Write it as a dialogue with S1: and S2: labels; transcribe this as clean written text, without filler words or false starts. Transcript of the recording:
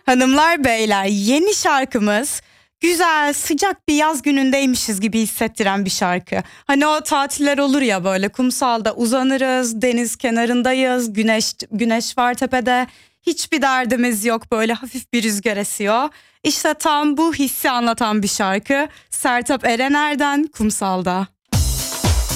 S1: Hanımlar beyler, yeni şarkımız güzel sıcak bir yaz günündeymişiz gibi hissettiren bir şarkı. Hani o tatiller olur ya, böyle kumsalda uzanırız, deniz kenarındayız, güneş var tepede, hiçbir derdimiz yok, böyle hafif bir rüzgar esiyor. İşte tam bu hissi anlatan bir şarkı. Sertab Erener'den Kumsalda.